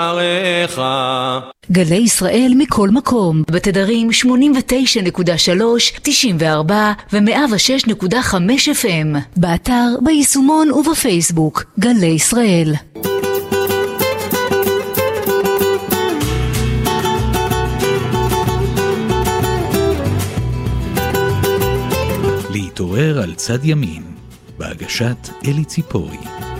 עריך. גלי ישראל מכל מקום, בתדרים 89.3, 94 ו-106.5 FM, באתר, ביישומון ובפייסבוק, גלי ישראל. להתעורר על צד ימין, בהגשת אלי ציפורי.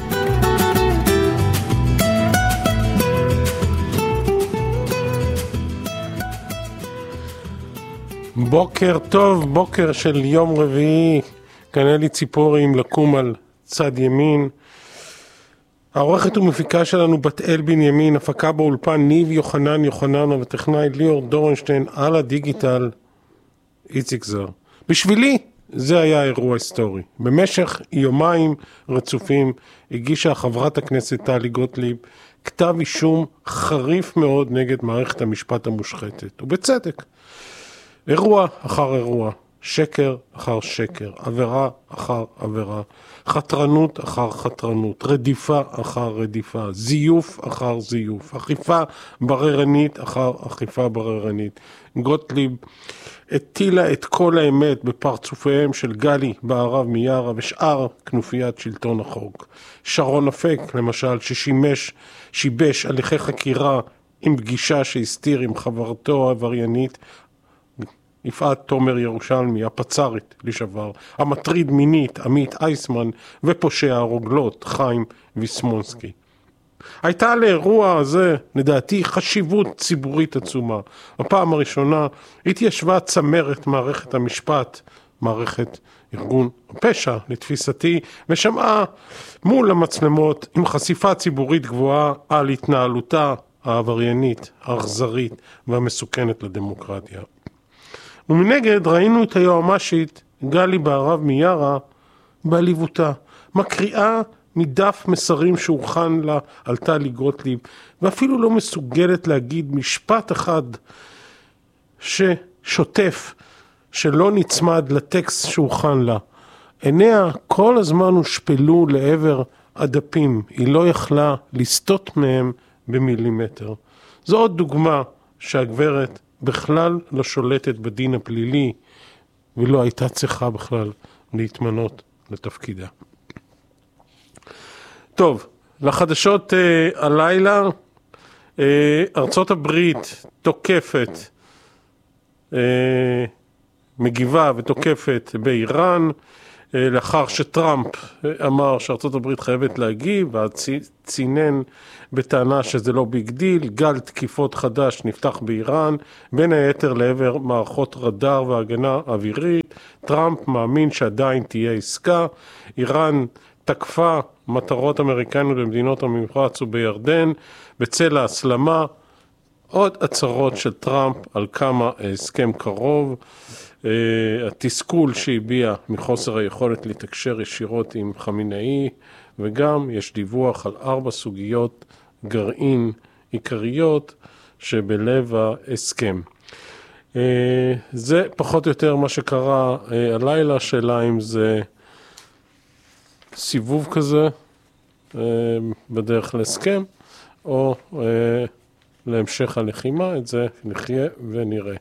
בוקר טוב, בוקר של יום רביעי, כאן אלי ציפורי עם לקום על צד ימין. העורכת ומפיקה שלנו בת אל בנימין, הפקה באולפן ניב יוחנן וטכנאי ליאור דורנשטיין, על הדיגיטל איציק זר. בשבילי זה היה אירוע היסטורי. במשך יומיים רצופים הגישה חברת הכנסת טלי גוטליב כתב אישום חריף מאוד נגד מערכת המשפט המושחתת, ובצדק. אירוע אחר אירוע, שקר אחר שקר, עבירה אחר עבירה, חתרנות אחר חתרנות, רדיפה אחר רדיפה, זיוף אחר זיוף, אכיפה בררנית אחר אכיפה בררנית. גוטליב הטילה את כל האמת בפרצופיהם של גלי בערב מיארה ושאר כנופיית שלטון החוק. שרון אפק, למשל, שיבש הליכי חקירה עם פגישה שהסתיר עם חברתו העבריינית, יפעת תומר ירושלמי, הפצרית לשעבר, המטריד מינית עמית אייסמן ופושע הרוגלות חיים ויסמונסקי. הייתה לאירוע הזה, לדעתי, חשיבות ציבורית עצומה. הפעם הראשונה התיישבה צמרת מערכת המשפט, מערכת ארגון הפשע לתפיסתי, ושמעה מול המצלמות עם חשיפה ציבורית גבוהה על התנהלותה העבריינית, האכזרית והמסוכנת לדמוקרטיה. ומנגד ראינו את היועמ"שית גלי בערב מיארה בעליבותה, מקריאה מדף מסרים שהוכן לה על טלי גוטליב, ואפילו לא מסוגלת להגיד משפט אחד ששוטף, שלא נצמד לטקסט שהוכן לה. עיניה כל הזמן הושפלו לעבר הדפים, היא לא יכלה לסטות מהם במילימטר. זו עוד דוגמה שהגברת בכלל לא שולטת בדין הפלילי, ולא הייתה צריכה בכלל להתמנות לתפקידה. טוב, לחדשות הלילה, ארצות הברית תוקפת, מגיבה ותוקפת באיראן, לאחר שטראמפ אמר שארצות הברית חייבת להגיב, וצינן בטענה שזה לא ביג דיל. גל תקיפות חדש נפתח באיראן, בין היתר לעבר מערכות רדאר והגנה אווירית. טראמפ מאמין שעדיין תהיה עסקה. איראן תקפה מטרות אמריקניות במדינות המפרץ ובירדן בצל ההסלמה. עוד הצהרות של טראמפ על כמה הסכם קרוב. התסכול שהביע מחוסר היכולת להתקשר ישירות עם חמינאי, וגם יש דיווח על 4 סוגיות גרעין עיקריות שבלב ההסכם. זה פחות או יותר מה שקרה הלילה. שאלה אם זה סיבוב כזה בדרך להסכם או להמשך הלחימה. את זה נחיה ונראה.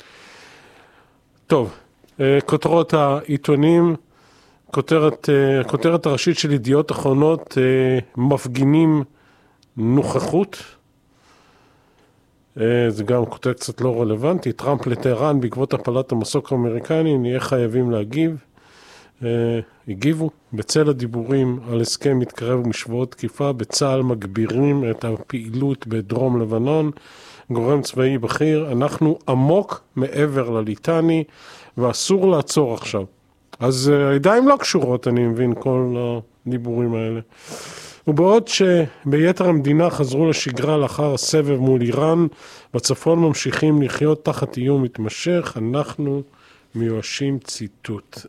טוב, כותרות העיתונים, כותרת הראשית של ידיעות אחרונות, מפגינים נוכחות. זה גם כותרת קצת לא רלוונטי. טראמפ לטהרן בעקבות הפלת המסוק האמריקני, נהיה חייבים להגיב. הגיבו. בצל הדיבורים על הסכם מתקרב ומשוואות תקיפה, בצה"ל מגבירים את הפעילות בדרום לבנון. גורם צבאי בכיר, אנחנו עמוק מעבר לליטני ואסור לעצור עכשיו. אז הידיים לא קשורות, אני מבין, כל הדיבורים האלה. ובעוד שביתר המדינה חזרו לשגרה לאחר הסבב מול איראן, בצפון ממשיכים לחיות תחת איום מתמשך, אנחנו מיואשים. ציטוט.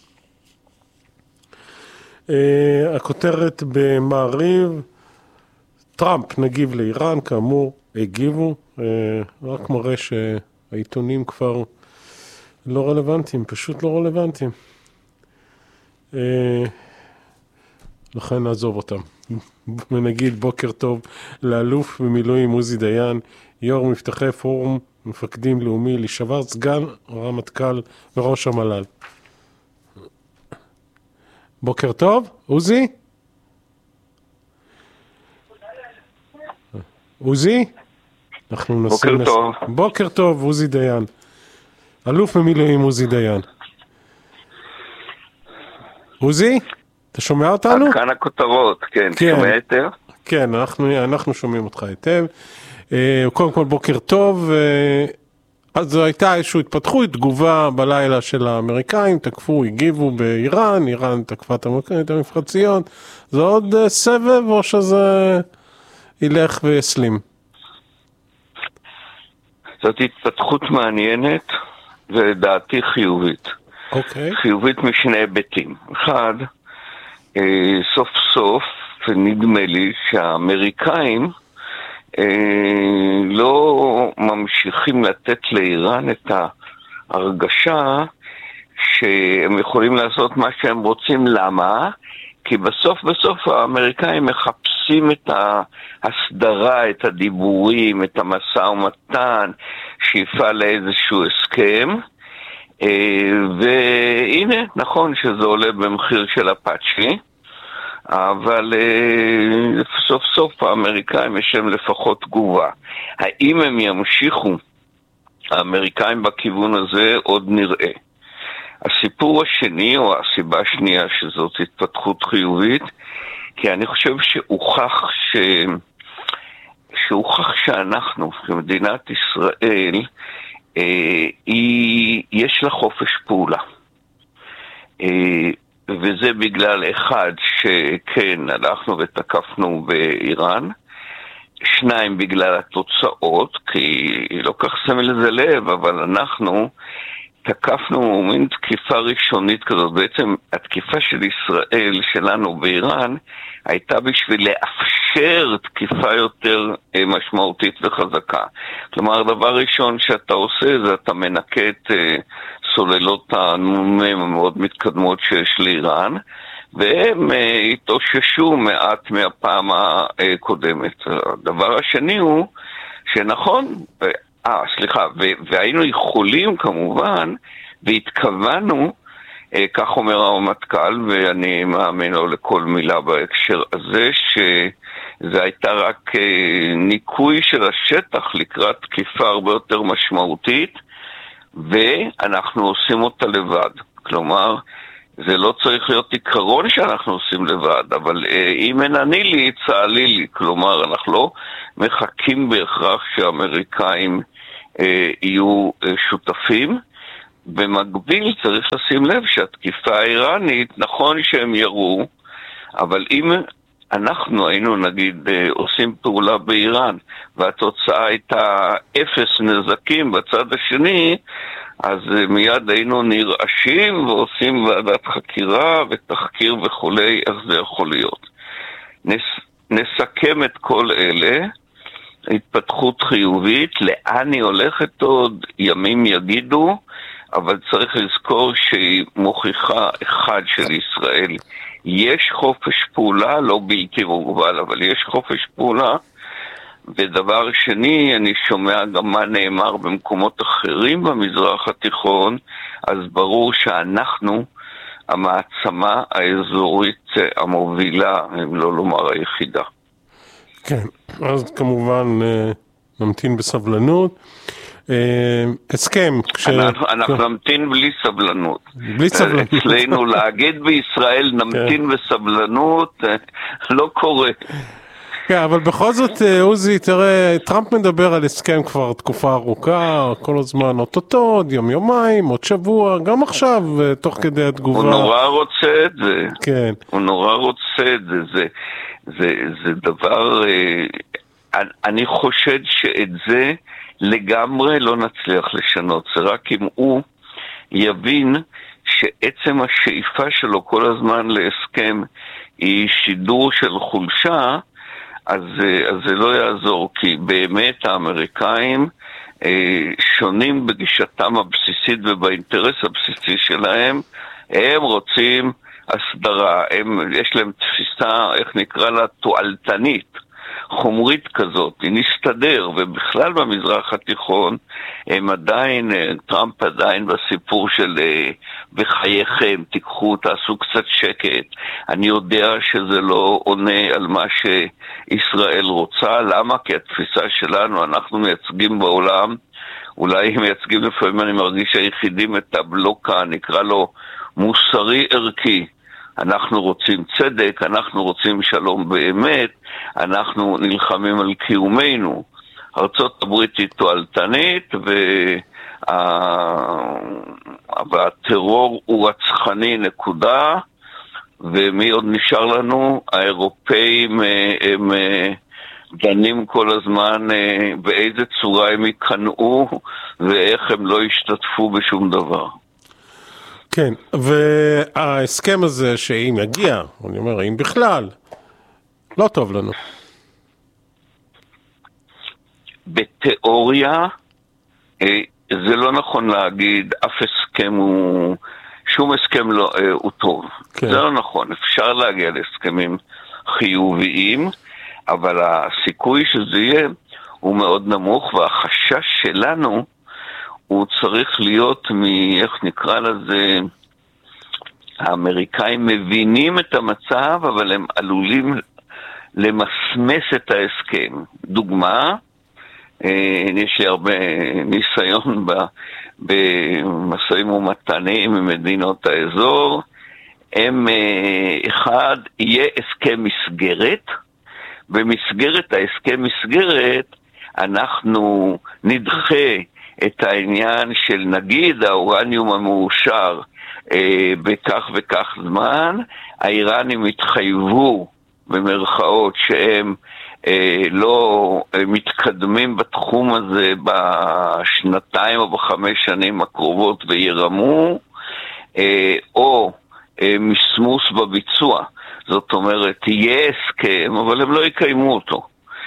הכותרת במעריב, טראמפ נגיב לאיראן, כאמור הגיבו, רק מראה שהעיתונים כבר לא רלוונטיים, פשוט לא רלוונטיים. לכן נעזוב אותם. ונגיד בוקר טוב לאלוף במילואים עוזי דיין, יו"ר מבטחי פורום מפקדים לאומי, לשעבר סגן רמטכ"ל וראש המל"ל. בוקר טוב, עוזי? עוזי? בוקר טוב. בוקר טוב, עוזי דיין. אלוף במילואים עוזי דיין. עוזי? אתה שומע אותנו? כאן הכותרות, כן. שומע היטב? כן, אנחנו שומעים אותך היטב. קודם כל בוקר טוב. אז זו הייתה איזושהי התפתחות, תגובה בלילה של האמריקאים, תקפו, הגיבו באיראן, איראן תקפה את המפרציות. זה עוד סבב או שזה ילך ויסלים? זאת התפתחות מעניינת ודעתי חיובית. אוקיי. חיובית משני היבטים. אחד, סוף סוף נדמה לי שהאמריקאים לא ממשיכים לתת לאיראן את ההרגשה שהם יכולים לעשות מה שהם רוצים. למה? כי בסוף האמריקאים מחפשים את ההסדרה, את הדיבורים, את המשא ומתן, שיפעל לאיזשהו הסכם. והנה, נכון שזה עולה במחיר של אפאצ'י, אבל סוף סוף האמריקאים יש להם לפחות תגובה. האם הם ימשיכו, האמריקאים בכיוון הזה, עוד נראה. הסיפור השני, או הסיבה השנייה שזאת התפתחות חיובית, כי אני חושב שהוכח שאנחנו, כמדינת ישראל, יש לה חופש פעולה. וזה בגלל אחד שכן הלכנו ותקפנו באיראן, שניים בגלל התוצאות, כי לא כך שמים לזה לב, אבל אנחנו תקפנו מין תקיפה ראשונית כזאת. בעצם התקיפה של ישראל שלנו באיראן הייתה בשביל לאפשר תקיפה יותר משמעותית וחזקה. כלומר, הדבר ראשון שאתה עושה זה אתה מנקה את סוללות הנ"מ המאוד מתקדמות שיש לאיראן, והם התאוששו מעט מהפעם הקודמת. הדבר השני הוא שנכון, והיינו יכולים כמובן, והתכוונו, כך אומר הרמטכ"ל, ואני מאמין לו לכל מילה בהקשר הזה, שזה הייתה רק ניקוי של השטח לקראת תקיפה הרבה יותר משמעותית, ואנחנו עושים אותה לבד. כלומר, זה לא צריך להיות עיקרון שאנחנו עושים לבד, אבל אם אין אני לי, צעלי לי. כלומר, אנחנו לא מחכים בהכרח שהאמריקאים יהיו שותפים. במקביל צריך לשים לב שהתקיפה האיראנית, נכון שהם יראו, אבל אם אנחנו היינו נגיד עושים פעולה באיראן, והתוצאה הייתה 0 נזקים בצד השני, אז מיד היינו נרעשים ועושים ועדת חקירה ותחקיר וכולי, איך זה יכול להיות. נסכם את כל אלה, התפתחות חיובית, לאן היא הולכת עוד, ימים יגידו, אבל צריך לזכור שהיא מוכיחה אחד של ישראל. יש חופש פעולה, לא בלתי מוגבל, אבל יש חופש פעולה. ודבר שני, אני שומע גם מה נאמר במקומות אחרים במזרח התיכון, אז ברור שאנחנו המעצמה האזורית המובילה, אם לא לומר היחידה. כן, אז כמובן נמתין בסבלנות. הסכם אנחנו נמתין בלי סבלנות. בלי סבלנות. אצלנו להגיד בישראל נמתין בסבלנות לא קורה. כן, אבל בכל זאת, עוזי, תראה, טראמפ מדבר על הסכם כבר תקופה ארוכה, כל הזמן אוטוטו, עוד יום-יומיים, עוד שבוע, גם עכשיו, תוך כדי התגובה. הוא נורא רוצה את זה. כן. הוא נורא רוצה את זה. זה דבר, אני חושד שאת זה לגמרי לא נצליח לשנות. זה רק אם הוא יבין שעצם השאיפה שלו כל הזמן להסכם היא שידור של חולשה, אז זה לא יעזור, כי באמת האמריקאים שונים בגישתם הבסיסית ובאינטרס הבסיסי שלהם. הם רוצים הסדרה, יש להם תפיסה, איך נקרא לה, תועלתנית, חומרית כזאת, היא נסתדר, ובכלל במזרח התיכון, הם עדיין, טראמפ עדיין בסיפור של בחייכם, תיקחו, תעשו קצת שקט. אני יודע שזה לא עונה על מה שישראל רוצה, למה? כי התפיסה שלנו, אנחנו מייצגים בעולם, אולי מייצגים לפעמים, אני מרגיש היחידים את הבלוק, נקרא לו מוסרי ערכי. אנחנו רוצים צדק, אנחנו רוצים שלום באמת, אנחנו נלחמים על קיומנו. ארצות הברית היא תועלתנית, והטרור הוא רצחני, נקודה. ומי עוד נשאר לנו? האירופאים הם דנים כל הזמן באיזה צורה הם יקנאו ואיך הם לא ישתתפו בשום דבר. כן, וההסכם הזה שאם יגיע, אני אומר, אם בכלל, לא טוב לנו. בתיאוריה, זה לא נכון להגיד, אף הסכם הוא, שום הסכם לא, הוא טוב. כן. זה לא נכון, אפשר להגיע להסכמים חיוביים, אבל הסיכוי שזה יהיה הוא מאוד נמוך, והחשש שלנו הוא צריך להיות איך נקרא לזה, האמריקאים מבינים את המצב, אבל הם עלולים למסמס את ההסכם. דוגמה, יש לי הרבה ניסיון במשאים ומתנים עם מדינות האזור, אחד, יהיה הסכם מסגרת, במסגרת ההסכם מסגרת אנחנו נדחה את העניין של נגיד האורניום המאושר בכך וכך זמן, האיראנים התחייבו במרכאות שהם לא מתקדמים בתחום הזה בשנתיים או בחמש שנים הקרובות וירמו, או מסמוס בביצוע. זאת אומרת, תהיה הסכם, אבל הם לא יקיימו אותו.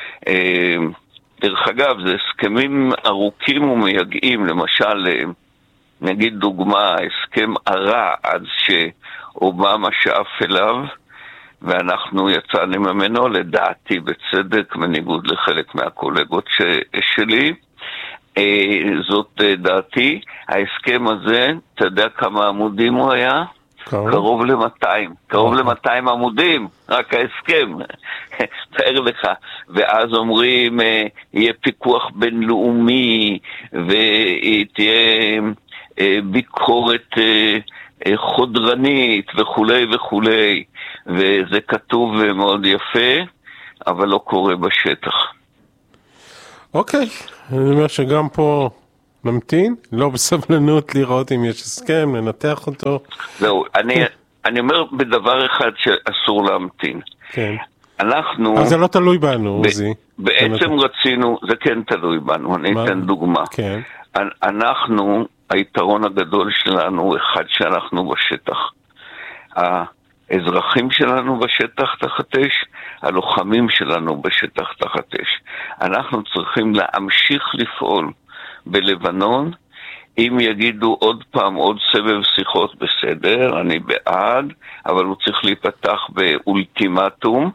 דרך אגב, זה הסכמים ארוכים ומייגעים, למשל, נגיד דוגמה, הסכם הרע עד שאובמה שאף אליו, ואנחנו יצאנו ממנו, לדעתי בצדק, בניגוד לחלק מהקולגות שלי. זאת דעתי. ההסכם הזה, אתה יודע כמה עמודים הוא היה? קרוב ל-200. קרוב ל-200 עמודים, רק ההסכם. תאר לך. ואז אומרים, יהיה פיקוח בינלאומי, ותהיה ביקורת חודרנית וכולי וכולי. וזה כתוב מאוד יפה, אבל לא קורה בשטח. אוקיי, אני אומר שגם פה נמתין, לא בסבלנות לראות אם יש הסכם, לנתח אותו. זהו, אני אומר בדבר אחד שאסור להמתין. כן. אנחנו... אז זה לא תלוי בנו, עוזי. בעצם רצינו, זה כן תלוי בנו, אני אתן דוגמה. כן. אנחנו, היתרון הגדול שלנו הוא אחד שאנחנו בשטח. האזרחים שלנו בשטח תחת אש, הלוחמים שלנו בשטח תחת אש. אנחנו צריכים להמשיך לפעול בלבנון. אם יגידו עוד פעם עוד סבב שיחות, בסדר, אני בעד, אבל הוא צריך להיפתח באולטימטום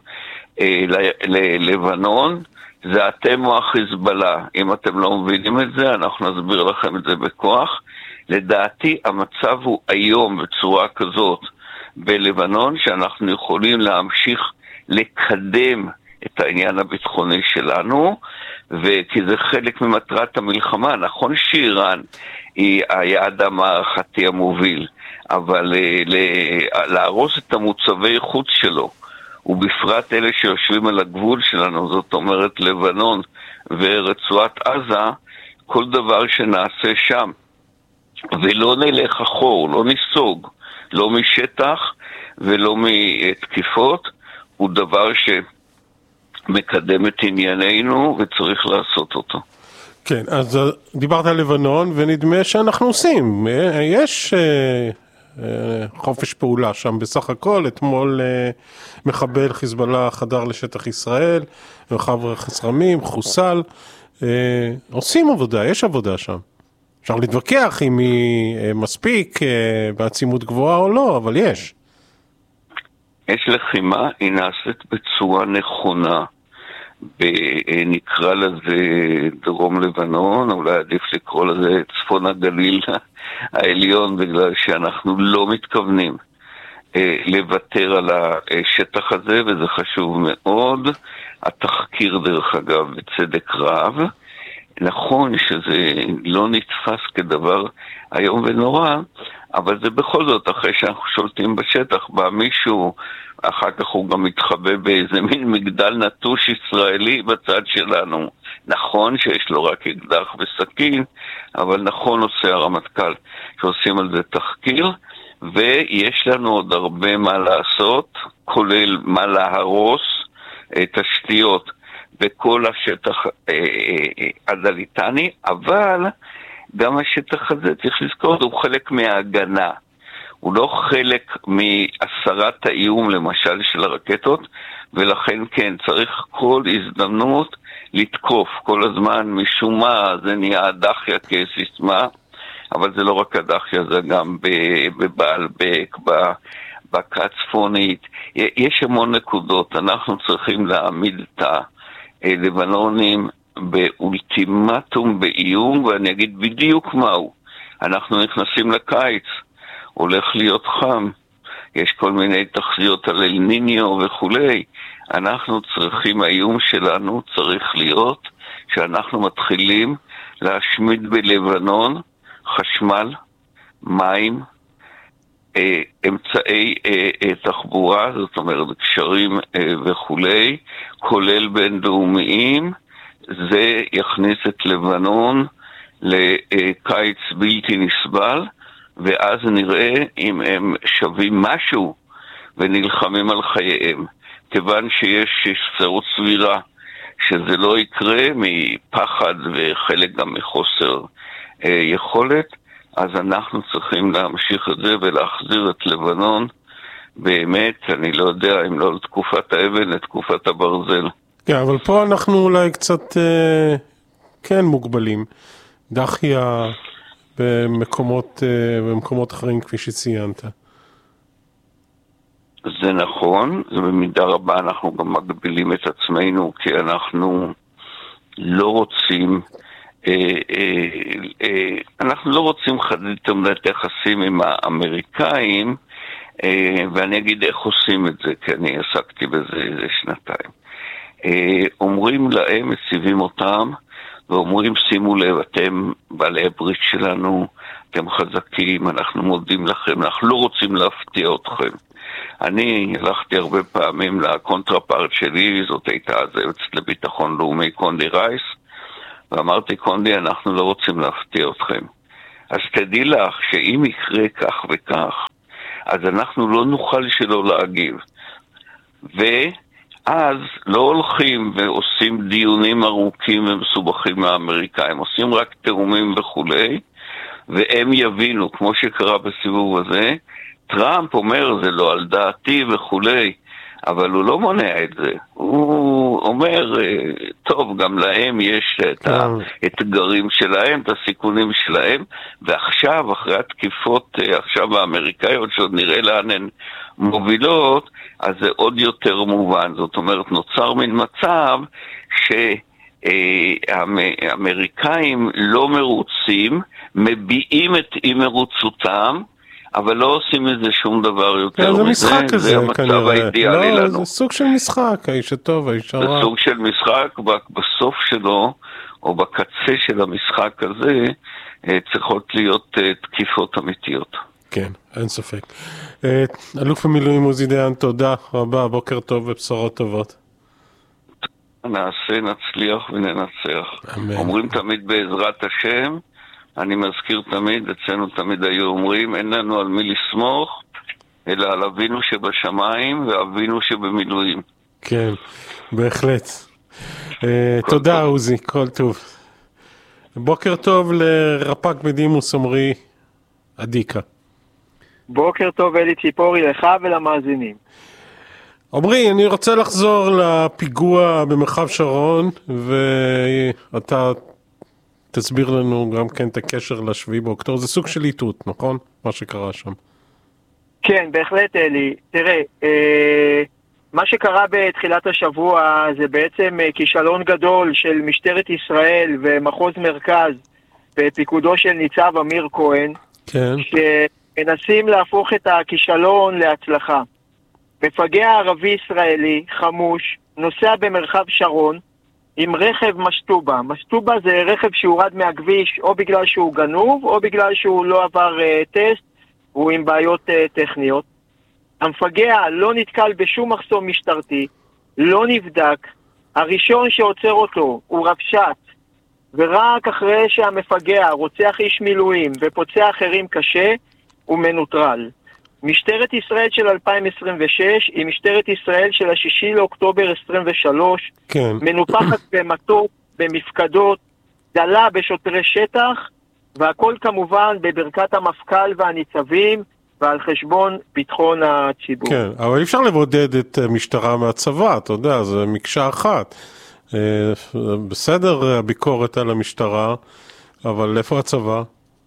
ללבנון. זה אתם או החיזבאללה. אם אתם לא מבינים את זה, אנחנו נסביר לכם את זה בכוח. לדעתי המצב הוא היום בצורה כזאת בלבנון, שאנחנו יכולים להמשיך לקדם את העניין הביטחוני שלנו, וכי זה חלק ממטרת המלחמה. נכון שאיראן היא היעד המערכתי המוביל, אבל להרוס את המוצבי חוץ שלו, ובפרט אלה שיושבים על הגבול שלנו, זאת אומרת לבנון ורצועת עזה, כל דבר שנעשה שם, ולא נלך אחור, לא ניסוג, לא משטח ולא מתקיפות, הוא דבר שמקדם את ענייננו וצריך לעשות אותו. כן, אז דיברת על לבנון ונדמה שאנחנו עושים, יש חופש פעולה שם בסך הכל. אתמול מחבל חיזבאללה חדר לשטח ישראל, מרחב חסרמים, חוסל, עושים עבודה, יש עבודה שם. אפשר להתווכח אם היא מספיק בעצימות גבוהה או לא, אבל יש. אש לחימה היא נעשית בצורה נכונה. נקרא לזה דרום לבנון, אולי עדיף לקרוא לזה צפון הגליל העליון, בגלל שאנחנו לא מתכוונים לוותר על השטח הזה, וזה חשוב מאוד. התחקיר דרך אגב בצדק רב, נכון שזה לא נתפס כדבר היום ונורא, אבל זה בכל זאת, אחרי שאנחנו שולטים בשטח, בא מישהו, אחר כך הוא גם מתחבא באיזה מין מגדל נטוש ישראלי בצד שלנו. נכון שיש לו רק אקדח וסכין, אבל נכון עושה הרמטכ"ל שעושים על זה תחקיר, ויש לנו עוד הרבה מה לעשות, כולל מה להרוס, תשתיות בכל השטח הדליטני, אבל גם השטח הזה, צריך לזכור, הוא חלק מההגנה. הוא לא חלק מהסרת האיום, למשל, של הרקטות, ולכן כן, צריך כל הזדמנות לתקוף כל הזמן. משום מה, זה נהיה הדחיה כסיסמה, אבל זה לא רק הדחיה, זה גם בבעלבק, בקה צפונית. יש המון נקודות. אנחנו צריכים להעמיד את הלבנונים באולטימטום, באיום, ואני אגיד בדיוק מהו. אנחנו נכנסים לקיץ, הולך להיות חם, יש כל מיני תחזיות על אל ניניו וכולי. אנחנו צריכים, האיום שלנו צריך להיות שאנחנו מתחילים להשמיד בלבנון חשמל, מים, אמצעי תחבורה, זאת אומרת קשרים וכולי, כולל בינלאומיים. זה יכניס את לבנון לקיץ בלתי נסבל, ואז נראה אם הם שווים משהו ונלחמים על חייהם. כיוון שיש אפשרות סבירה שזה לא יקרה מפחד וחלק גם מחוסר יכולת, אז אנחנו צריכים להמשיך את זה ולהחזיר את לבנון באמת, אני לא יודע אם לא לתקופת האבן, לתקופת הברזל. כן, אבל פה אנחנו אולי קצת כן מוגבלים. דחיה במקומות אחרים כפי שציינת. זה נכון, זה במידה רבה אנחנו גם מגבילים את עצמנו, כי אנחנו לא רוצים חדית יחסים עם האמריקאים, ואני אגיד איך עושים את זה, כי אני עסקתי בזה איזה שנתיים. אומרים להם, מציבים אותם, ואומרים, שימו לב, אתם בעלי הברית שלנו, אתם חזקים, אנחנו מודים לכם, אנחנו לא רוצים להפתיע אתכם. אני הלכתי הרבה פעמים לקונטרפארט שלי, זאת הייתה אז היועצת לביטחון לאומי קונדי רייס, ואמרתי, קונדי, אנחנו לא רוצים להפתיע אתכם. אז תדעי לך שאם יקרה כך וכך, אז אנחנו לא נוכל שלא להגיב. ואז לא הולכים ועושים דיונים ארוכים ומסובכים מהאמריקאים, עושים רק תאומים וכולי, והם יבינו, כמו שקרה בסיבוב הזה, טראמפ אומר, זה לא על דעתי וכולי, אבל הוא לא מונע את זה. הוא אומר, טוב, גם להם יש את האתגרים שלהם, את הסיכונים שלהם, ועכשיו, אחרי התקיפות עכשיו האמריקאיות, שעוד נראה לאן הן מובילות, אז זה עוד יותר מובן. זאת אומרת, נוצר מן מצב שהאמריקאים לא מרוצים, מביעים את אי מרוצותם, אבל לא עושים מזה שום דבר יותר. זה משחק כזה, זה המצב האידיאלי לנו. זה סוג של משחק, האיש הטוב, האיש הרע. זה סוג של משחק, בסוף שלו, או בקצה של המשחק הזה, צריכות להיות תקיפות אמיתיות. כן, אין ספק. אלוף המילואים עוזי דיין, תודה רבה, בוקר טוב ובשורות טובות. נעשה, נצליח וננצח. אמן. אומרים תמיד בעזרת השם, אני מזכיר תמיד, אצלנו תמיד היו אומרים, אין לנו על מי לסמוך, אלא על אבינו שבשמיים ואבינו שבמילואים. כן, בהחלט. תודה עוזי, כל טוב. בוקר טוב לרפ"ק בדימוס עמרי אדיקה. בוקר טוב אלי ציפורי, לך ולמאזינים. עמרי, אני רוצה לחזור לפיגוע במרחב שרון, ואתה תסביר לנו גם כן את הקשר לשביעי באוקטובר. זה סוג של איתות, נכון? מה שקרה שם. כן, בהחלט אלי. תראה, מה שקרה בתחילת השבוע זה בעצם כישלון גדול של משטרת ישראל ומחוז מרכז בפיקודו של ניצב אמיר כהן, כן. שמנסים להפוך את הכישלון להצלחה. מפגע ערבי ישראלי חמוש נוסע במרחב שרון עם רכב משטובה. משטובה זה רכב שהורד מהכביש או בגלל שהוא גנוב או בגלל שהוא לא עבר טסט, הוא עם בעיות טכניות. המפגע לא נתקל בשום מחסום משטרתי, לא נבדק. הראשון שעוצר אותו הוא רבש"ץ, ורק אחרי שהמפגע רוצח איש מילואים ופוצע אחרים קשה, הוא מנוטרל. משטרת ישראל של 2026 היא משטרת ישראל של 6 לאוקטובר 23, כן. מנופחת במטות, במפקדות, דלה בשוטרי שטח, והכל כמובן בברכת המפכ"ל והניצבים, ועל חשבון ביטחון הציבור. כן, אבל אי אפשר לבודד את משטרה מהצבא, אתה יודע, זה מקשה אחת. בסדר הביקורת על המשטרה, אבל איפה הצבא?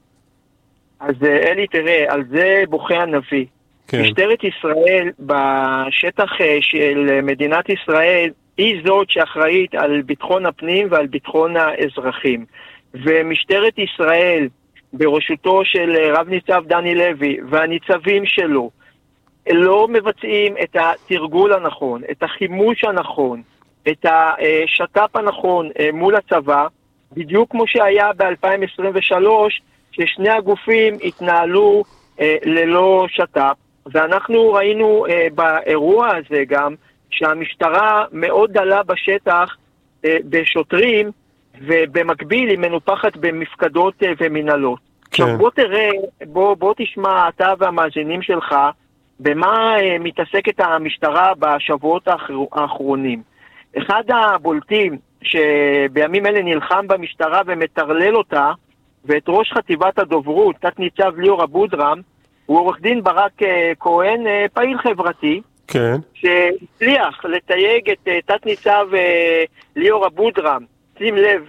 אז אלי, תראה, על זה בוכה הנביא. כן. משטרת ישראל בשטח של מדינת ישראל היא זאת שאחראית על ביטחון הפנים ועל ביטחון האזרחים. ומשטרת ישראל בראשותו של רב ניצב דני לוי והניצבים שלו לא מבצעים את התרגול הנכון, את החימוש הנכון, את השט"פ הנכון מול הצבא, בדיוק כמו שהיה ב-2023, ששני הגופים התנהלו ללא שט"פ. ואנחנו ראינו באירוע הזה גם שהמשטרה מאוד דלה בשטח בשוטרים, ובמקביל היא מנופחת במפקדות ומנהלות. כן. עכשיו בוא תראה, בוא תשמע אתה והמאזינים שלך במה מתעסקת המשטרה בשבועות האחרונים. אחד הבולטים שבימים אלה נלחם במשטרה ומטרלל אותה, ואת ראש חטיבת הדוברות, תת ניצב ליאור אבודרם, הוא עורך דין ברק כהן, פעיל חברתי, כן. שהצליח לתייג את תת ניצב ליאור אבודרם, שים לב,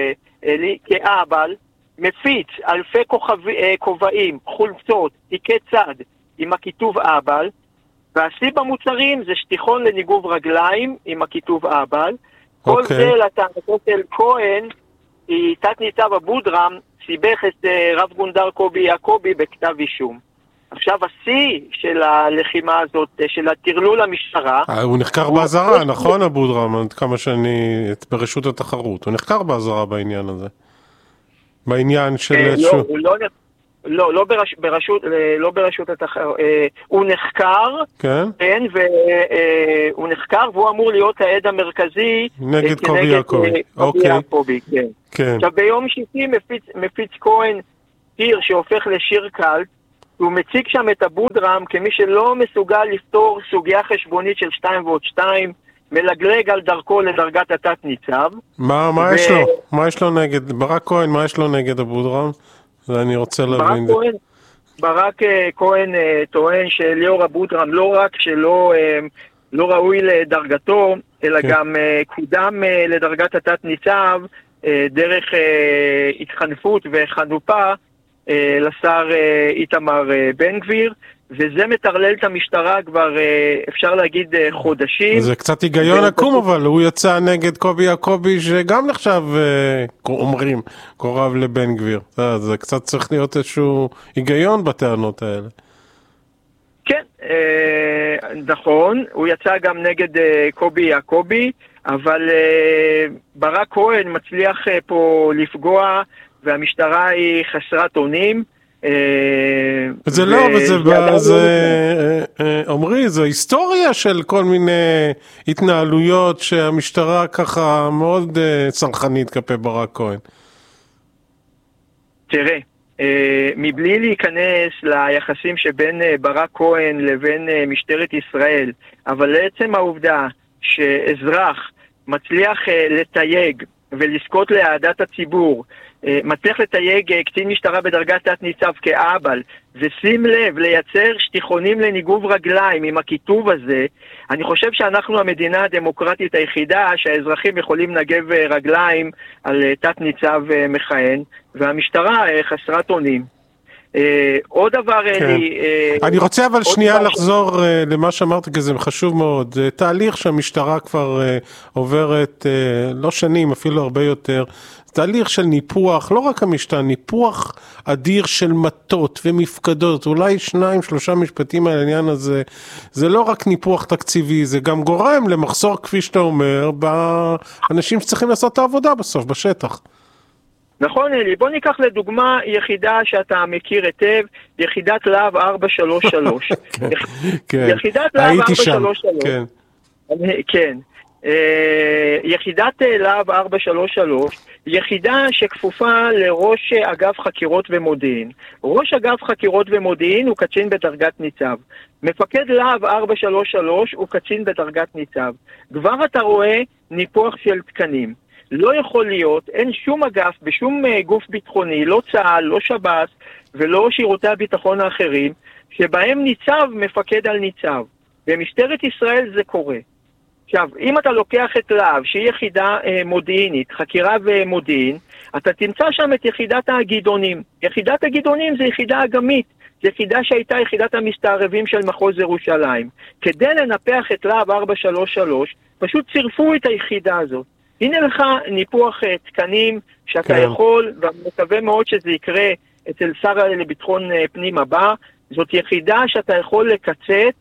כאבל, מפיץ אלפי כובעים, חולצות, תיקי צד עם הכיתוב אבל, והשיא במוצרים זה שטיחון לניגוב רגליים עם הכיתוב אבל. כל זה לטענתו של כהן, היא תת ניצב אבודרם סיבך את רב גונדר קובי יעקבי בכתב אישום. עכשיו השיא של הלחימה הזאת, של הטרלול המשטרה, הוא נחקר באזהרה, נכון אבודרם? כמה שאני ברשות התחרות, הוא נחקר באזהרה בעניין הזה, בעניין של לא ברשות התחרות, הוא נחקר, כן, והוא נחקר והוא אמור להיות העד המרכזי נגד קובי יעקבי. כן. עכשיו ביום שישי מפיץ כהן שיר שהופך לשיר קלט, הוא מציג שם את אבודרם כמי שלא מסוגל לפתור סוגיה חשבונית של 2 ועוד 2, מלגלג על דרכו לדרגת התת ניצב. מה יש לו נגד ברק כהן? מה יש לו נגד אבודרם? אני רוצה להבין. ברק כהן טוען שליאור אבודרם לא רק שלא לא ראוי לדרגתו, אלא גם קודם לדרגת התת ניצב דרך התחנפות וחנופה לשר איתמר בן גביר, וזה מטרלל את המשטרה כבר אפשר להגיד חודשים. זה קצת היגיון עקום, אבל הוא יצא נגד קובי יעקבי שגם נחשב אומרים קורב לבן גביר. זה קצת צריך להיות איזשהו היגיון בטענות האלה. כן, נכון, הוא יצא גם נגד קובי יעקבי, אבל ברק כהן מצליח פה לפגוע, והמשטרה היא חסרת אונים. זה לא, אומרי, זה היסטוריה של כל מיני התנהלויות שהמשטרה ככה מאוד צרכנית כלפי ברק כהן. תראה, מבלי להיכנס ליחסים שבין ברק כהן לבין משטרת ישראל, אבל לעצם העובדה שאזרח מצליח לתייג ולזכות להעדת הציבור, מצליח לתייג קצין משטרה בדרגת תת ניצב כאבל, ושים לב לייצר שטיחונים לניגוב רגליים עם הכיתוב הזה, אני חושב שאנחנו המדינה הדמוקרטית היחידה שהאזרחים יכולים לנגב רגליים על תת ניצב מכהן, והמשטרה חסרת אונים. עוד דבר, אלי... אני רוצה אבל שנייה לחזור למה שאמרת, כי זה חשוב מאוד. זה תהליך שהמשטרה כבר עוברת, לא שנים, אפילו הרבה יותר. תהליך של ניפוח, לא רק המשטרה, ניפוח אדיר של מטות ומפקדות, אולי 2-3 משפטים על העניין הזה. זה לא רק ניפוח תקציבי, זה גם גורם למחסור, כפי שאתה אומר, באנשים שצריכים לעשות את העבודה בסוף, בשטח. נכון, אלי, בוא ניקח לדוגמה יחידה שאתה מכיר היטב, יחידת להב 433. כן, יחידת להב 433. כן. כן. יחידת להב 433, יחידה שכפופה לראש אגף חקירות ומודיעין. ראש אגף חקירות ומודיעין הוא קצין בדרגת ניצב. מפקד להב 433 הוא קצין בדרגת ניצב. כבר אתה רואה ניפוח של תקנים. לא יכול להיות, אין שום אגף בשום גוף ביטחוני, לא צה"ל, לא שב"ס ולא שירותי הביטחון האחרים, שבהם ניצב מפקד על ניצב. במשטרת ישראל זה קורה. עכשיו, אם אתה לוקח את להב, שהיא יחידה מודיעינית, חקירה ומודיעין, אתה תמצא שם את יחידת הגדעונים. יחידת הגדעונים זה יחידה אגמית, זה יחידה שהייתה יחידת המסתערבים של מחוז ירושלים. כדי לנפח את להב 433, פשוט צירפו את היחידה הזאת. הנה לך ניפוח תקנים שאתה יכול, ואני מקווה מאוד שזה יקרה אצל שר לביטחון פנים הבא. זאת יחידה שאתה יכול לקצץ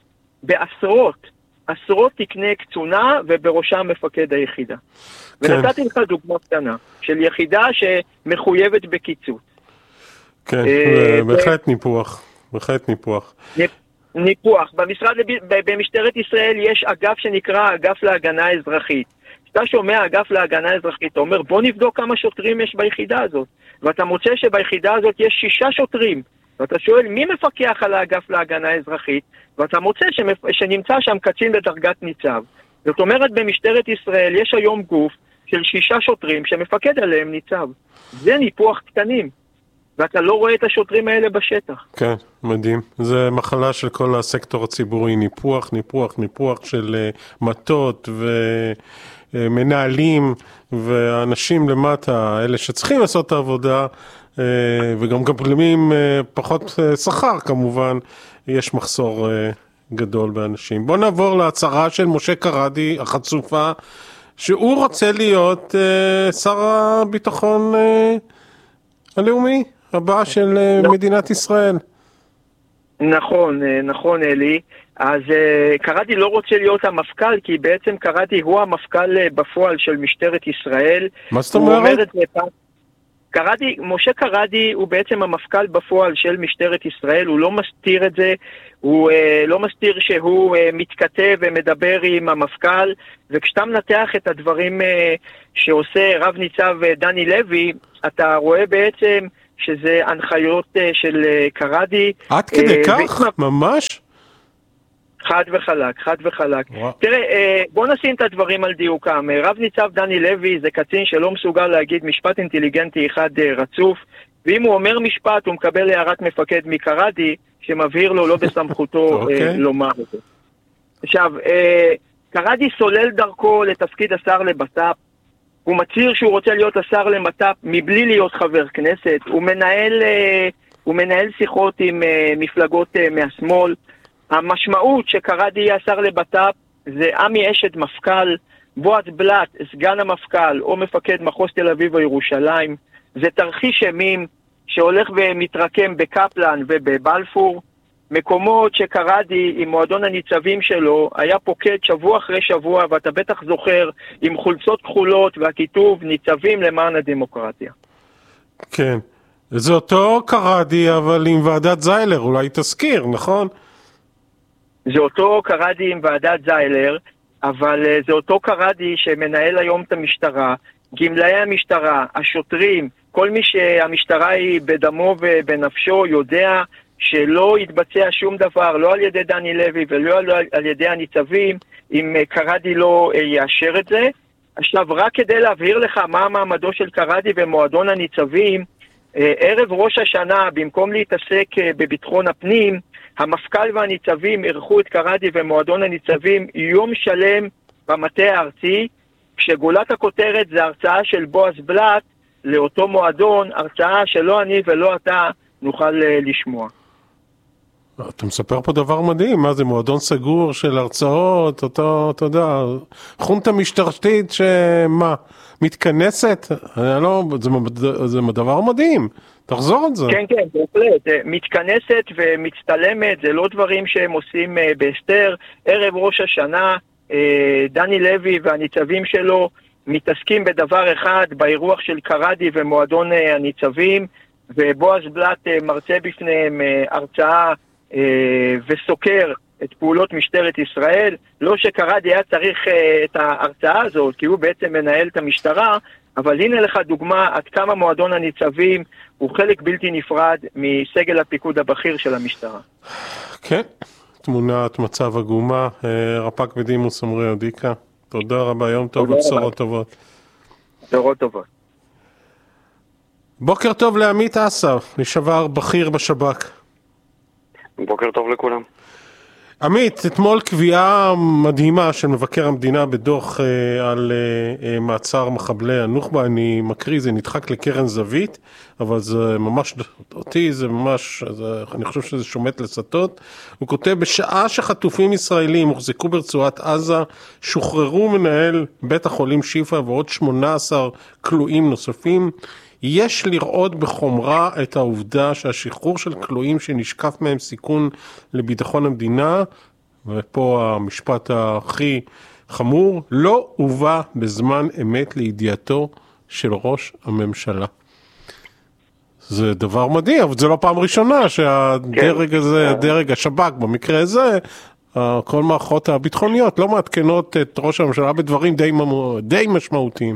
עשרות תקני קצונה, ובראשם מפקד היחידה. ונתתי לך דוגמה קטנה של יחידה שמחויבת בקיצוץ. כן, בהחלט ניפוח. בהחלט ניפוח. ניפוח. במשטרת ישראל יש אגף שנקרא אגף להגנה אזרחית. אתה שומע אגף להגנה אזרחית, אתה אומר בוא נבדוק כמה שוטרים יש ביחידה הזאת, ואתה מוצא שביחידה הזאת יש 6 שוטרים, ואתה שואל מי מפקח על האגף להגנה אזרחית, ואתה מוצא שנמצא שם קצין בדרגת ניצב. זאת אומרת, במשטרת ישראל יש היום גוף של 6 שוטרים שמפקד עליהם ניצב. זה ניפוח תקנים, ואתה לא רואה את השוטרים האלה בשטח. כן, מדהים. זה מחלה של כל הסקטור הציבורי, ניפוח של מטות ומנהלים ואנשים למטה, אלה שצריכים לעשות את העבודה, וגם גבלמים פחות שכר כמובן, יש מחסור גדול באנשים. בוא נעבור להצהרה של משה קרדי, החצופה, שהוא רוצה להיות שר הביטחון הלאומי הבא של מדינת ישראל. נכון אלי. אז קרדי לא רוצה להיות המפכ"ל, כי בעצם קרדי הוא המפכ"ל בפועל של משטרת ישראל. מה זאת אומרת? משה קרדי הוא בעצם המפכ"ל בפועל של משטרת ישראל, הוא לא מסתיר את זה, הוא לא מסתיר שהוא מתכתב ומדבר עם המפכ"ל, וכשאתה מנתח את הדברים שעושה רב ניצב דני לוי, אתה רואה בעצם שזה הנחיות של קרדי. עד כדי כך? ממש? חד וחלק. תראה, בוא נשים את הדברים על דיוקם. רב ניצב דני לוי זה קצין שלא מסוגל להגיד משפט אינטליגנטי אחד רצוף, ואם הוא אומר משפט הוא מקבל הערת מפקד מקרדי, שמבהיר לו לא בסמכותו לומר את זה. עכשיו, קרדי סולל דרכו לתפקיד השר לבט"פ, הוא מצהיר שהוא רוצה להיות השר למט"פ מבלי להיות חבר כנסת, הוא מנהל שיחות עם מפלגות מהשמאל. המשמעות שקרדי יהיה השר לבט"פ זה עמי אשד מפכ"ל, בועז בלט סגן המפכ"ל או מפקד מחוז תל אביב או ירושלים. זה תרחיש אימים שהולך ומתרקם בקפלן ובבלפור, מקומות שקרדי עם מועדון הניצבים שלו היה פוקד שבוע אחרי שבוע, ואתה בטח זוכר, עם חולצות כחולות והכיתוב ניצבים למען הדמוקרטיה. כן, זה אותו קרדי אבל עם ועדת זיילר, אולי תזכיר, נכון? זה אותו קרדי עם ועדת זיילר, אבל זה אותו קרדי שמנהל היום את המשטרה, גמלאי המשטרה, השוטרים, כל מי שהמשטרה היא בדמו ובנפשו יודע שלא יתבצע שום דבר, לא על ידי דני לוי ולא על ידי הניצבים, אם קרדי לא יאשר את זה. עכשיו, רק כדי להבהיר לך מה מעמדו של קרדי במועדון הניצבים, ערב ראש השנה, במקום להתעסק בביטחון הפנים, המפכ"ל והניצבים ערכו את קרדי ומועדון הניצבים יום שלם במטה הארצי, כשגולת הכותרת זה הרצאה של בועז בלט לאותו מועדון, הרצאה שלא אני ולא אתה נוכל לשמוע. אתה מספר פה דבר מדהים, מה זה מועדון סגור של הרצאות, אתה יודע, חונטה משטרתית שמה, מתכנסת? זה דבר מדהים, תחזור את זה. כן, כן, בהחלט, מתכנסת ומצטלמת, זה לא דברים שהם עושים בהסתר. ערב ראש השנה, דני לוי והניצבים שלו מתעסקים בדבר אחד, באירוח של קראדי ומועדון הניצבים, ובועז בלט מרצה בפניהם הרצאה וסוקר את פעולות משטרת ישראל. לא שקראדי היה צריך את ההרצאה הזאת, כי הוא בעצם מנהל את המשטרה, אבל הנה לך דוגמה עד כמה מועדון הניצבים הוא חלק בלתי נפרד מסגל הפיקוד הבכיר של המשטרה. כן, תמונת מצב עגומה. רפ"ק בדימוס עמרי אודיקה, תודה רבה, יום טוב ובשורות טובות. בשורות טובות. בוקר טוב לעמית אסף, לשעבר בכיר בשב"כ. בוקר טוב לכולם. עמית, אתמול קביעה מדהימה של מבקר המדינה בדוח על מעצר מחבלי הנוח'בה, אני מקריא, זה נדחק לקרן זווית, אבל זה ממש, אותי זה ממש, אני חושב שזה שומט לסטות. הוא כותב, בשעה שחטופים ישראלים הוחזקו ברצועת עזה, שוחררו מנהל בית החולים שיפה ועוד 18 כלואים נוספים. יש לראות בחומרה את העובדה שהשחרור של כלואים שנשקף מהם סיכון לביטחון המדינה, ופה המשפט הכי חמור, לא הובא בזמן אמת לידיעתו של ראש הממשלה. זה דבר מדהים, אבל זה לא פעם ראשונה שהדרג הזה, הדרג השב"כ במקרה הזה, כל מערכות הביטחוניות לא מעדכנות את ראש הממשלה בדברים די משמעותיים.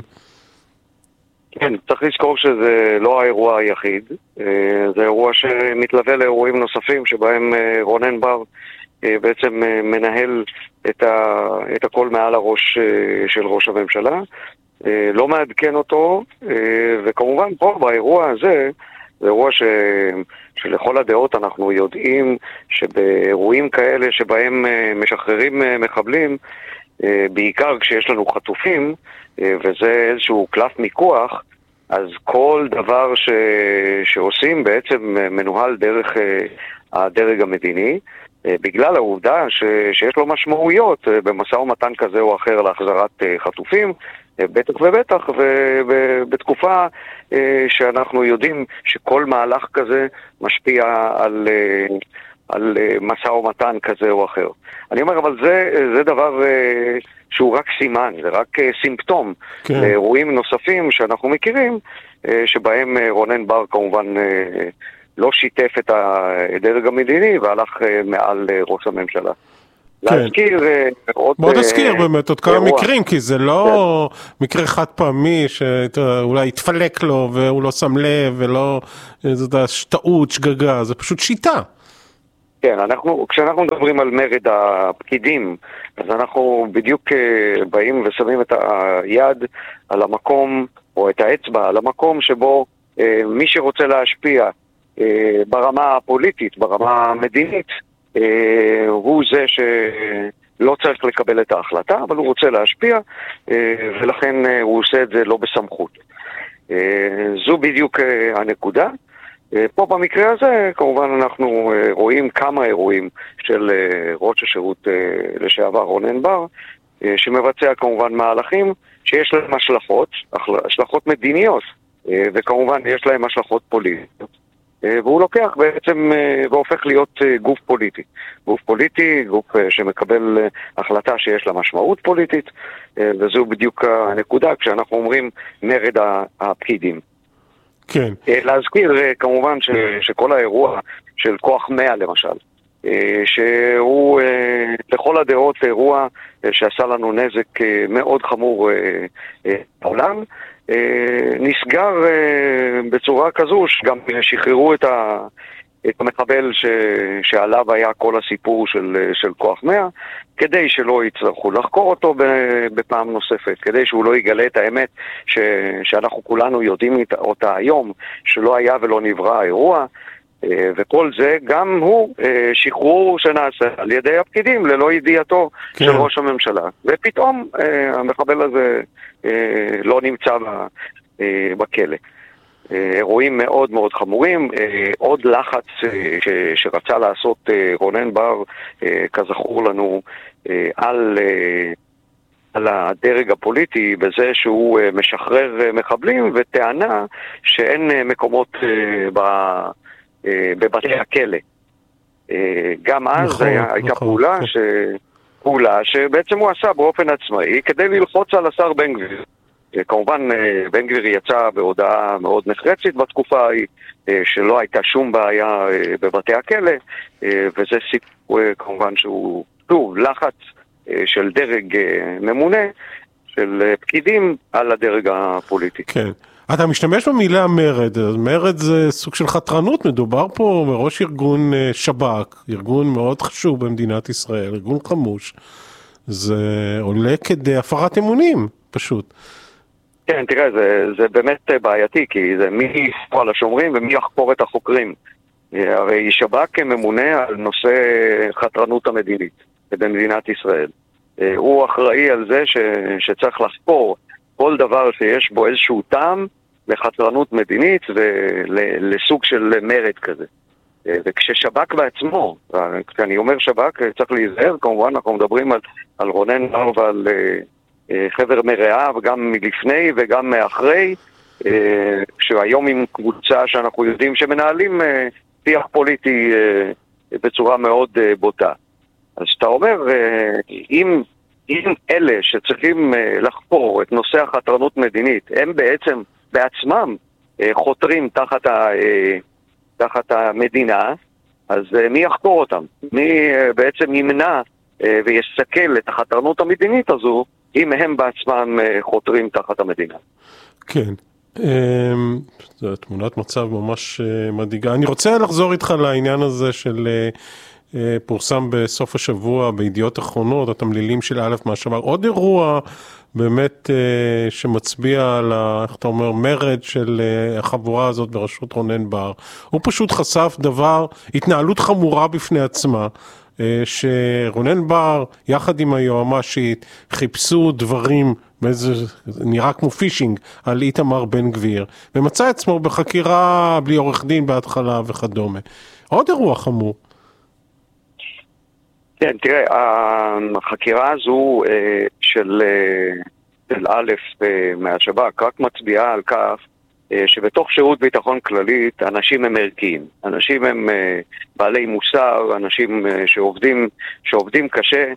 כן, צריך לזכור שזה לא האירוע היחיד, זה אירוע שמתלווה לאירועים נוספים שבהם רונן בר בעצם מנהל את הכל מעל הראש של ראש הממשלה, לא מעדכן אותו, וכמובן פה באירוע הזה, זה אירוע שלכל הדעות אנחנו יודעים שבאירועים כאלה שבהם משחררים מחבלים, בעיקר כשיש לנו חטופים, וזה איזשהו קלף מיקוח, אז כל דבר שעושים בעצם מנוהל דרך הדרג המדיני, בגלל העובדה שיש לו משמעויות במשא ומתן כזה או אחר להחזרת חטופים, בטח ובטח, ובתקופה שאנחנו יודעים שכל מהלך כזה משפיע על משא ומתן כזה או אחר. אני אומר, אבל זה דבר שהוא רק סימן, זה רק סימפטום לאירועים נוספים שאנחנו מכירים, שבהם רונן בר כמובן לא שיתף את הדרג המדיני והלך מעל ראש הממשלה. להזכיר עוד... בוא נזכיר באמת עוד כמה מקרים, כי זה לא מקרה חד פעמי שאולי התפלק לו והוא לא שם לב ולא איזו טעות, שגגה, זה פשוט שיטה. כן, כשאנחנו מדברים על מרד הפקידים, אז אנחנו בדיוק באים ושמים את היד על המקום, או את האצבע על המקום שבו מי שרוצה להשפיע ברמה הפוליטית, ברמה המדינית, הוא זה שלא צריך לקבל את ההחלטה, אבל הוא רוצה להשפיע, ולכן הוא עושה את זה לא בסמכות. זו בדיוק הנקודה. פה במקרה הזה, כמובן אנחנו רואים כמה אירועים של ראש השירות לשעבר רונן בר, שמבצע כמובן מהלכים שיש להם השלכות מדיניות, וכמובן יש להם השלכות פוליטיות. והוא לוקח בעצם והופך להיות גוף פוליטי. גוף פוליטי, גוף שמקבל החלטה שיש לה משמעות פוליטית, וזו בדיוק הנקודה כשאנחנו אומרים מרד הפקידים. כן. להזכיר כמובן שכל האירוע של כוח 100 למשל, שהוא לכל הדעות אירוע שעשה לנו נזק מאוד חמור בעולם, נסגר בצורה כזו שגם שחררו את המחבל שעליו היה כל הסיפור של כוח 100, כדי שלא יצטרכו לחקור אותו בפעם נוספת, כדי שהוא לא יגלה את האמת שאנחנו כולנו יודעים אותה היום, שלא היה ולא נברא האירוע, וכל זה גם הוא שחרור שנעשה על ידי הפקידים ללא ידיעתו של ראש הממשלה. ופתאום המחבל הזה לא נמצא בכלא. אירועים מאוד מאוד חמורים. עוד לחץ שרצה לעשות רונן בר, כזכור לנו, על הדרג הפוליטי בזה שהוא משחרר מחבלים, וטענה שאין מקומות בבתי הכלא. גם אז הייתה פעולה שבעצם הוא עשה באופן עצמאי כדי ללחוץ על השר בן גביר. כמובן בן גביר יצא בהודעה מאוד נחרצת בתקופה ההיא שלא הייתה שום בעיה בבתי הכלא, וזה סיפור כמובן שהוא לחץ של דרג ממונה, של פקידים על הדרג הפוליטי. כן. אתה משתמש במילה מרד, מרד זה סוג של חתרנות, מדובר פה מראש ארגון שב"כ, ארגון מאוד חשוב במדינת ישראל, ארגון חמוש, זה עולה כדי הפרת אמונים, פשוט. כן, תראה, זה באמת בעייתי, כי זה מי יספור על השומרים ומי יחקור את החוקרים. הרי שב"כ ממונה על נושא חתרנות המדינית במדינת ישראל. הוא אחראי על זה שצריך לחקור כל דבר שיש בו איזשהו טעם לחתרנות מדינית ולסוג של מרד כזה. וכששב"כ בעצמו, כשאני אומר שב"כ צריך להיזהר, כמובן אנחנו מדברים על רונן בר ועל חבר מרעיו, גם מלפני וגם מאחרי, שהיום עם קבוצה שאנחנו יודעים שמנהלים שיח פוליטי בצורה מאוד בוטה. אז אתה אומר, אם אלה שצריכים לחקור את נושא החתרנות מדינית, הם בעצם בעצמם חותרים תחת המדינה, אז מי יחקור אותם? מי בעצם ימנע ויסכל את החתרנות המדינית הזו, אם הם בעצמם חותרים תחת המדינה? כן. זו תמונת מצב ממש מדאיגה. אני רוצה לחזור איתך לעניין הזה של פורסם בסוף השבוע בידיעות אחרונות, התמלילים של א' מהשב"כ. עוד אירוע באמת שמצביע על, איך אתה אומר, מרד של החבורה הזאת בראשות רונן בר. הוא פשוט חשף התנהלות חמורה בפני עצמה, שרונן בר יחד עם היועמ"שית חיפשו דברים, נראה כמו פישינג, על איתמר בן גביר, ומצא עצמו בחקירה בלי עורך דין בהתחלה וכדומה. עוד אירוע חמור. כן, תראה, החקירה הזו של א' מהשב"כ רק מצביעה על כך שבתוך שירות ביטחון כללית אנשים הם ערכיים, אנשים הם בעלי מוסר, אנשים שעובדים קשה,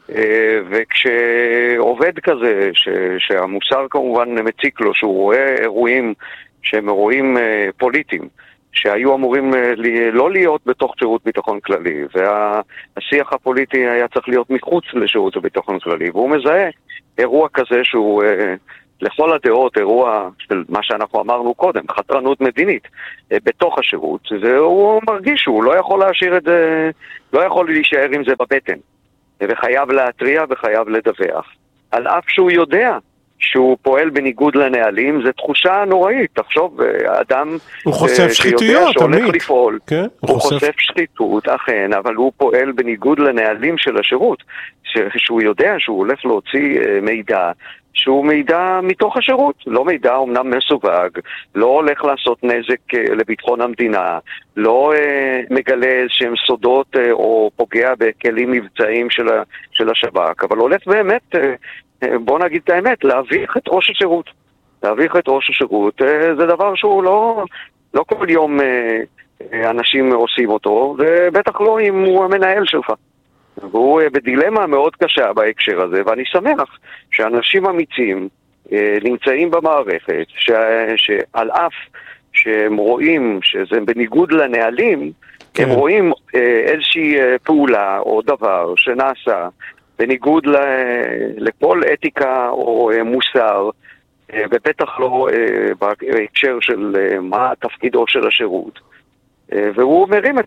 וכשעובד כזה שהמוסר כמובן מציק לו, שהוא רואה אירועים שהם אירועים פוליטיים שהיו אמורים לא להיות בתוך שירות ביטחון כללי, והשיח הפוליטי היה צריך להיות מחוץ לשירות ביטחון כללי, והוא מזהה אירוע כזה שהוא לכל הדעות אירוע של מה שאנחנו אמרנו קודם, חתרנות מדינית בתוך השירות, והוא מרגיש שהוא לא יכול להשאיר את זה, לא יכול להישאר עם זה בבטן, וחייב להטריע וחייב לדווח, על אף שהוא יודע שהוא פועל בניגוד לנהלים. זה תחושה נוראית. תחשוב, אדם הוא חושף שחיתויות, שהולך לפעול, כן? הוא חושף שחיתות, אכן, אבל הוא פועל בניגוד לנהלים של השירות, שהוא יודע שהוא הולך להוציא מידע שהוא מידע מתוך השירות, לא מידע אומנם מסווג, לא הולך לעשות נזק לביטחון המדינה, לא מגלה איזשהם סודות או פוגע בכלים מבצעיים של השב"כ, אבל הולך באמת, בוא נגיד את האמת, להביך את ראש השירות. להביך את ראש השירות זה דבר שהוא לא כל יום אנשים עושים אותו, ובטח לא אם הוא המנהל שלך. והוא בדילמה מאוד קשה בהקשר הזה, ואני שמח שאנשים אמיצים נמצאים במערכת, שעל אף שהם רואים שזה בניגוד לנהלים, כן. הם רואים איזושהי פעולה או דבר שנעשה בניגוד לכל אתיקה או מוסר, ובטח לא בהקשר של מה תפקידו של השירות. והוא מרים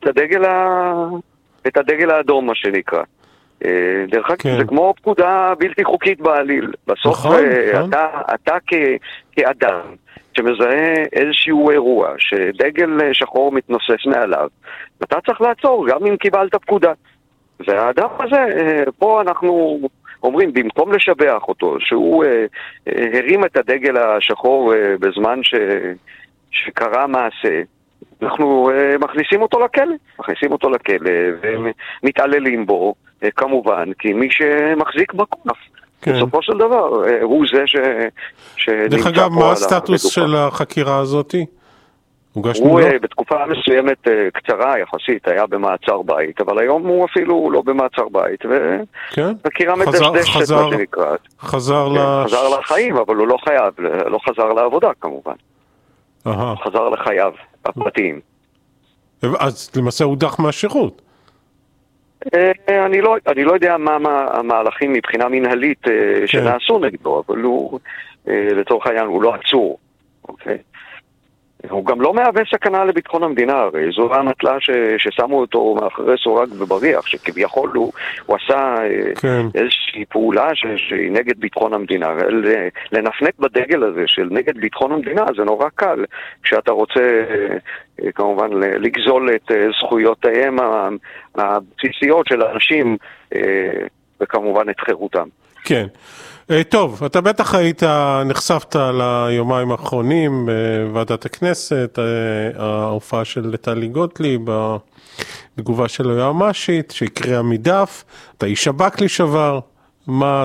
את הדגל האדום, מה שנקרא. דרך אגב, זה כמו פקודה בלתי חוקית בעליל. בסוף אתה כאדם שמזהה איזשהו אירוע שדגל שחור מתנוסס מעליו, אתה צריך לעצור גם אם קיבלת פקודה. והאדם הזה, פה אנחנו אומרים, במקום לשבח אותו, שהוא הרים את הדגל השחור בזמן שקרה מעשה, אנחנו מכניסים אותו לכלא, ומתעללים בו, כמובן, כי מי שמחזיק בכוח, בסופו של דבר, הוא זה שנמצא פה. דרך אגב, מה הסטטוס של החקירה הזאת? הוא בתקופה מסוימת קצרה יחסית היה במעצר בית, אבל היום הוא אפילו לא במעצר בית, וחקירה מדשדשת, מה שנקראת. חזר לחיים, אבל הוא לא חייב, לא חזר לעבודה כמובן. חזר לחייו הפרטיים. אז למעשה הוא דח מהשירות. אני לא יודע מה המהלכים מבחינה מנהלית שנעשו נגדו, אבל הוא, לצורך העניין, הוא לא עצור. אוקיי? הוא גם לא מהווה סכנה לביטחון המדינה, הרי זו המטלה ששמו אותו מאחורי סורג ובריח, שכביכול הוא עשה איזושהי פעולה שהיא נגד ביטחון המדינה. לנפנק בדגל הזה של נגד ביטחון המדינה זה נורא קל, כשאתה רוצה כמובן לגזול את זכויותיהם הבסיסיות של האנשים, וכמובן את חירותם. כן. טוב, אתה בטח נחשפת ליומיים האחרונים בוועדת הכנסת, ההופעה של טלי גוטליב, בתגובה של היועמ"שית, שהקריאה מדף, אתה איש שב"כ לשעבר, מה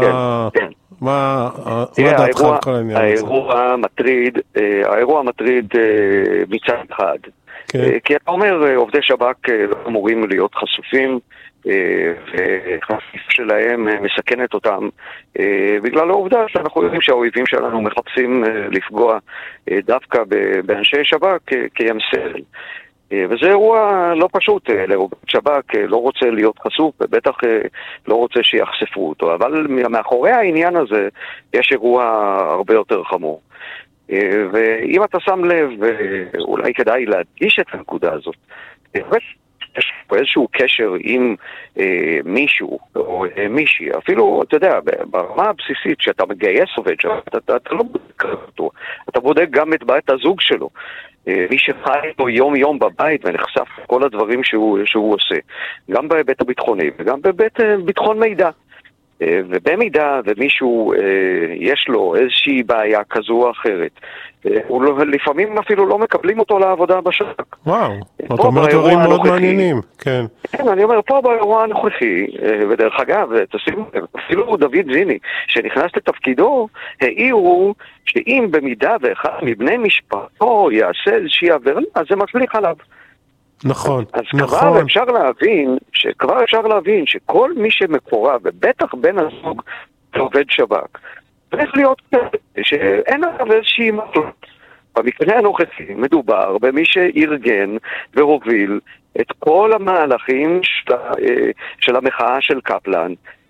דעתך על כל העניין הזה? האירוע מטריד מצד אחד, כי אתה אומר, עובדי שב"כ לא אמורים להיות חשופים, והחשיפה שלהם מסכנת אותם בגלל העובדה שאנחנו יודעים שהאויבים שלנו מחפשים לפגוע דווקא באנשי שב"כ כימסל, וזה אירוע לא פשוט. שב"כ לא רוצה להיות חשוף ובטח לא רוצה שיחשפו אותו, אבל מאחורי העניין הזה יש אירוע הרבה יותר חמור, ואם אתה שם לב, אולי כדאי להדגיש את הנקודה הזאת, יש פה איזשהו קשר עם מישהו או מישהי, אפילו, אתה יודע, ברמה הבסיסית, שאתה מגייס עובד שם, אתה לא בודק אותו, אתה בודק גם את בית הזוג שלו, מי שחי פה יום יום בבית ונחשף כל הדברים שהוא עושה, גם בהיבט הביטחוני וגם בהיבט ביטחון מידע. ובמידה ומישהו יש לו איזושהי בעיה כזו או אחרת, לפעמים אפילו לא מקבלים אותו לעבודה בשב"כ. וואו, אתה אומר דברים מאוד מעניינים. כן, אני אומר, פה באירוע הנוכחי, ודרך אגב, אפילו דוד זיני, שנכנס לתפקידו, העירו שאם במידה ואחד מבני משפחתו יעשה איזושהי עבירה, אז זה משליך עליו. נכון, אז כבר אפשר להבין שכל מי שמקורב, ובטח בן הזוג עובד שב"כ, צריך להיות שאין עליו איזושהי מחלוקת. במקרה הנוכחי מדובר במי שארגן והוביל את כל המהלכים של המחאה של קפלן,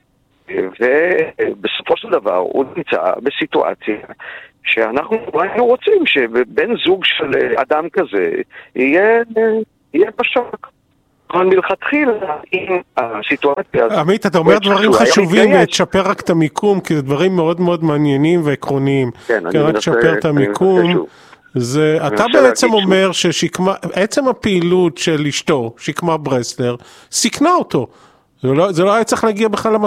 ובסופו של דבר הוא נמצא בסיטואציה שאנחנו היינו רוצים שבן זוג של אדם כזה יהיה בשוק. אבל מלכתחילה, עם הסיטואציה... עמית, אתה אומר דברים חשובים, תשפר רק את המיקום, כי זה דברים מאוד מאוד מעניינים ועקרוניים. כן, אני רק תשפר את המיקום. אתה בעצם אומר שעצם הפעילות של אשתו, שקמה ברסלר, סיכנה אותו. זה לא היה צריך להגיע בכלל